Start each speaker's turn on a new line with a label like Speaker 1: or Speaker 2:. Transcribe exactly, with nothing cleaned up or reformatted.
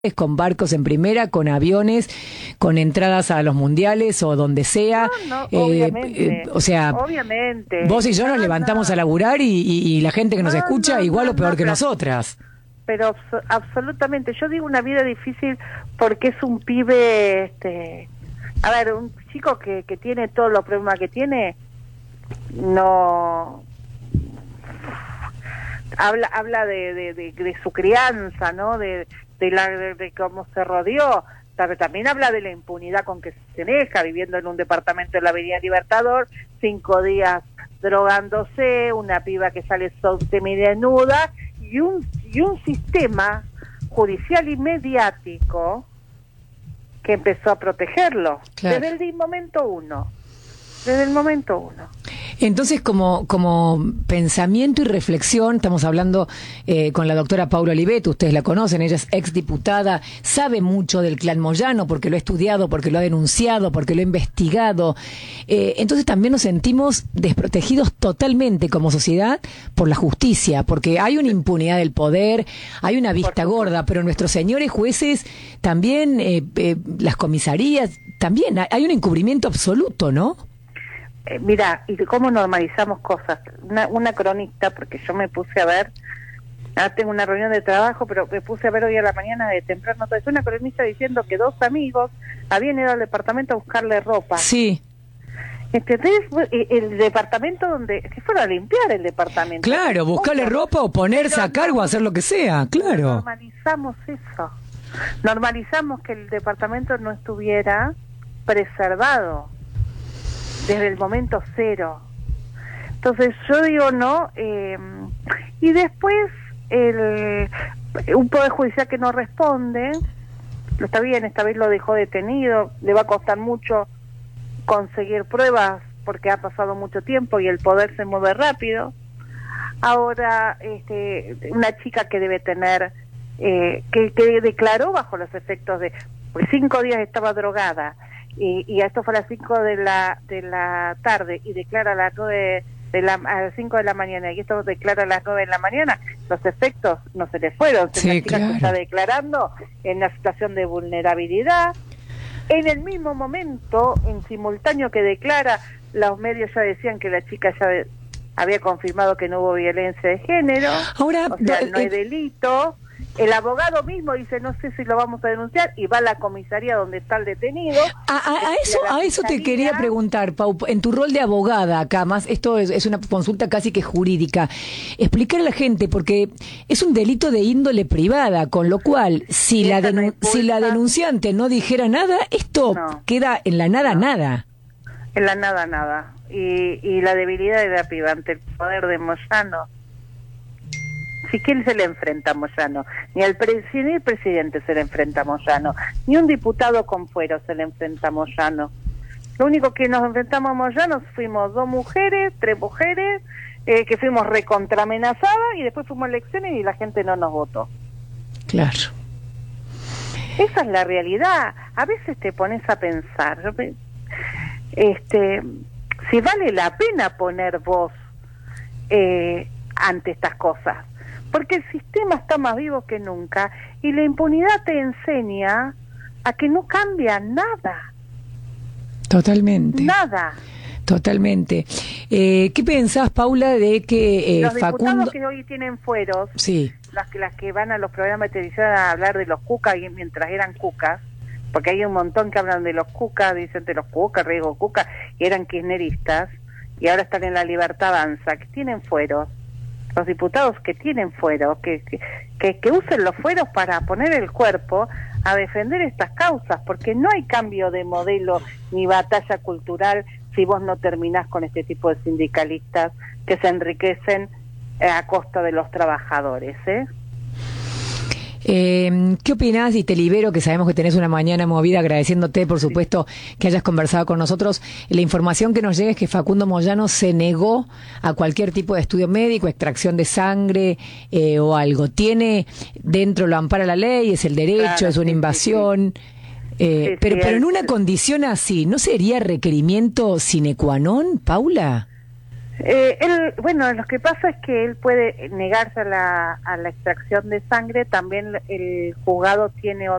Speaker 1: con barcos en primera, con aviones, con entradas a los mundiales o donde sea.
Speaker 2: No, no,
Speaker 1: eh,
Speaker 2: obviamente.
Speaker 1: Eh, o sea,
Speaker 2: obviamente.
Speaker 1: vos y yo nos
Speaker 2: No,
Speaker 1: levantamos
Speaker 2: no.
Speaker 1: a laburar y, y, y la gente que nos
Speaker 2: No,
Speaker 1: escucha
Speaker 2: no,
Speaker 1: igual
Speaker 2: no,
Speaker 1: o peor
Speaker 2: no,
Speaker 1: que
Speaker 2: pero-
Speaker 1: nosotras.
Speaker 2: Pero abso- absolutamente. Yo digo una vida difícil porque es un pibe, este, a ver, un chico que, que tiene todos los problemas que tiene, no habla habla de, de, de, de su crianza, ¿no? De, de, la, de, de cómo se rodeó. Pero también habla de la impunidad con que se deja, viviendo en un departamento de la Avenida Libertador, cinco días drogándose, una piba que sale semidesnuda y un y un sistema judicial y mediático que empezó a protegerlo
Speaker 1: Claro.
Speaker 2: desde el momento uno, desde el momento uno.
Speaker 1: Entonces, como, como pensamiento y reflexión, estamos hablando eh, con la doctora Paula Oliveto, ustedes la conocen, ella es exdiputada, sabe mucho del clan Moyano porque lo ha estudiado, porque lo ha denunciado, porque lo ha investigado. Eh, entonces también nos sentimos desprotegidos totalmente como sociedad por la justicia, porque hay una impunidad del poder, hay una vista gorda, pero nuestros señores jueces también, eh, eh, las comisarías, también hay un encubrimiento absoluto, ¿no?
Speaker 2: Eh, mira, y de cómo normalizamos cosas. Una, una cronista, porque yo me puse a ver, ahora tengo una reunión de trabajo, pero me puse a ver hoy a la mañana de temprano, entonces una cronista diciendo que dos amigos habían ido al departamento a buscarle ropa.
Speaker 1: Sí.
Speaker 2: ¿Entendés? El, el departamento donde... que fueron a limpiar el departamento.
Speaker 1: Claro, buscarle
Speaker 2: Ojo,
Speaker 1: ropa o ponerse
Speaker 2: pero
Speaker 1: a cargo,
Speaker 2: no-
Speaker 1: hacer lo que sea, claro.
Speaker 2: Normalizamos eso. Normalizamos que el departamento no estuviera preservado desde el momento cero. Entonces yo digo no, eh, y después el, un poder judicial que no responde, lo está bien, esta vez lo dejó detenido, le va a costar mucho conseguir pruebas porque ha pasado mucho tiempo y el poder se mueve rápido. Ahora, este, una chica que debe tener, eh, que, que declaró bajo los efectos de, pues cinco días estaba drogada, y, y esto fue a las cinco de la de la tarde, y declara a las nueve de la, a las cinco de la mañana, y esto declara a las nueve de la mañana, los efectos no se le fueron. Es
Speaker 1: Sí,
Speaker 2: una chica
Speaker 1: claro.
Speaker 2: que está declarando en una situación de vulnerabilidad. En el mismo momento, en simultáneo que declara, los medios ya decían que la chica ya de- había confirmado que no hubo violencia de género,
Speaker 1: Ahora,
Speaker 2: o sea,
Speaker 1: do-
Speaker 2: no hay
Speaker 1: eh,
Speaker 2: delito. El abogado mismo dice, no sé si lo vamos a denunciar, y va a la comisaría donde está el detenido.
Speaker 1: A, a- a
Speaker 2: Y
Speaker 1: eso,
Speaker 2: la
Speaker 1: a eso te
Speaker 2: fiscalía-
Speaker 1: quería preguntar, Pau, en tu rol de abogada acá, más esto es, es una consulta casi que jurídica, explicar a la gente, porque es un delito de índole privada, con lo cual, si,
Speaker 2: Y
Speaker 1: la,
Speaker 2: esa no
Speaker 1: denu- si la
Speaker 2: impulsa.
Speaker 1: denunciante no dijera nada, esto
Speaker 2: No.
Speaker 1: queda en la nada, nada.
Speaker 2: En la nada, nada. Y, y la debilidad de la piba ante el poder de Moyano. Si quién se le enfrenta a Moyano, ni al pre- si ni el presidente se le enfrenta a Moyano, ni un diputado con fuero se le enfrenta a Moyano. Lo único que nos enfrentamos a Moyano fuimos dos mujeres, tres mujeres, eh, que fuimos recontramenazadas, y después fuimos a elecciones y la gente no nos votó.
Speaker 1: Claro.
Speaker 2: Esa es la realidad. A veces te pones a pensar, yo pe- este, si vale la pena poner voz eh, ante estas cosas, porque el sistema está más vivo que nunca y la impunidad te enseña a que no cambia nada,
Speaker 1: Totalmente.
Speaker 2: nada.
Speaker 1: Totalmente. Eh, ¿Qué pensás, Paula, de que eh,
Speaker 2: Los diputados
Speaker 1: Facundo...
Speaker 2: que hoy tienen fueros,
Speaker 1: Sí,
Speaker 2: las que las que van a los programas de televisión a hablar de los cucas y mientras eran cucas, porque hay un montón que hablan de los cucas, dicen de los cucas, riesgo cucas, y eran kirchneristas, y ahora están en la Libertad Avanza, que tienen fueros, los diputados que tienen fueros, que, que, que, que usen los fueros para poner el cuerpo a defender estas causas, porque no hay cambio de modelo ni batalla cultural si vos no terminás con este tipo de sindicalistas que se enriquecen eh, a costa de los trabajadores, ¿eh?
Speaker 1: Eh, ¿qué opinás? Y te libero, que sabemos que tenés una mañana movida, agradeciéndote, por supuesto, que hayas conversado con nosotros. La información que nos llega es que Facundo Moyano se negó a cualquier tipo de estudio médico, extracción de sangre eh, o algo. Tiene dentro, lo ampara la ley, es el derecho,
Speaker 2: Claro,
Speaker 1: es una
Speaker 2: sí,
Speaker 1: invasión.
Speaker 2: Sí,
Speaker 1: Eh,
Speaker 2: sí,
Speaker 1: pero, pero en
Speaker 2: él-
Speaker 1: una condición así, ¿no sería requerimiento sine qua non, Paula?
Speaker 2: Eh, él, bueno, lo que pasa es que él puede negarse a la, a la extracción de sangre, también el juzgado tiene